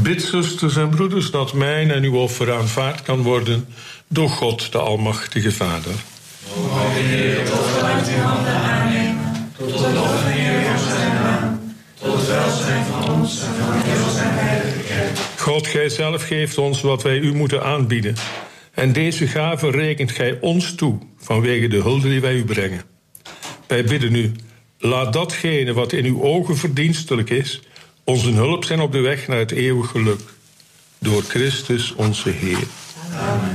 Bid, zusters en broeders, dat mijn en uw offer aanvaard kan worden door God, de Almachtige Vader. Mogen de Heer het offer uit uw handen aannemen, tot lof en eer van zijn naam, tot het welzijn van ons en van heel zijn heilige kerk. God, gij zelf geeft ons wat wij u moeten aanbieden. En deze gave rekent gij ons toe, vanwege de hulde die wij u brengen. Wij bidden u, laat datgene wat in uw ogen verdienstelijk is, ons een hulp zijn op de weg naar het eeuwig geluk. Door Christus onze Heer. Amen.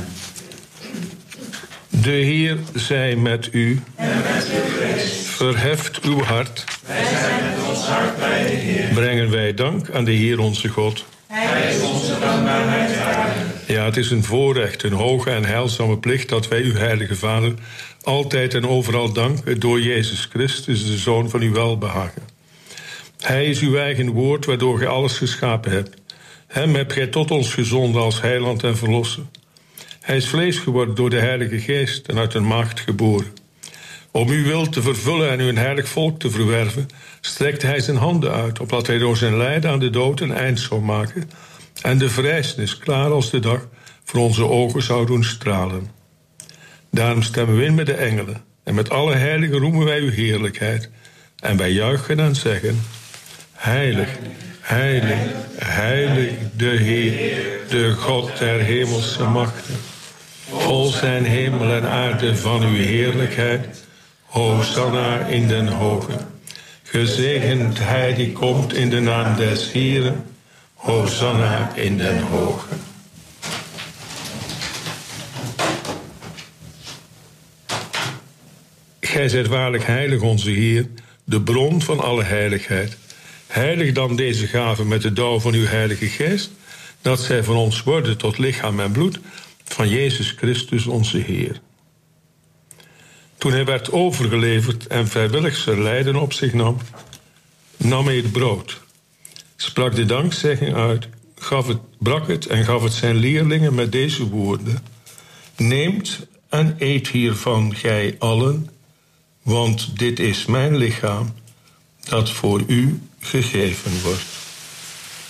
De Heer zij met u. En met uw geest. Verheft uw hart. Wij zijn met ons hart bij de Heer. Brengen wij dank aan de Heer onze God. Hij is onze dankbaarheid waardig. Ja, het is een voorrecht, een hoge en heilzame plicht dat wij uw heilige Vader altijd en overal danken door Jezus Christus, de Zoon van uw welbehagen. Hij is uw eigen woord waardoor gij alles geschapen hebt. Hem hebt gij tot ons gezonden als heiland en verlosser. Hij is vlees geworden door de Heilige Geest en uit een maagd geboren. Om uw wil te vervullen en u een heilig volk te verwerven, strekte hij zijn handen uit, opdat hij door zijn lijden aan de dood een eind zou maken en de verrijzenis, klaar als de dag, voor onze ogen zou doen stralen. Daarom stemmen we in met de engelen en met alle heiligen roemen wij uw heerlijkheid en wij juichen en zeggen: Heilig, heilig, heilig, de Heer, de God der hemelse machten. Vol zijn hemel en aarde van uw heerlijkheid. Hosanna in den hogen. Gezegend hij die komt in de naam des Heeren. Hosanna in den hogen. Gij zijt waarlijk heilig, onze Heer, de bron van alle heiligheid. Heilig dan deze gave met de dauw van uw heilige geest, dat zij van ons worden tot lichaam en bloed van Jezus Christus onze Heer. Toen hij werd overgeleverd en vrijwillig zijn lijden op zich nam, nam hij het brood, sprak de dankzegging uit, brak het en gaf het zijn leerlingen met deze woorden: Neemt en eet hiervan gij allen, want dit is mijn lichaam, dat voor u gegeven wordt.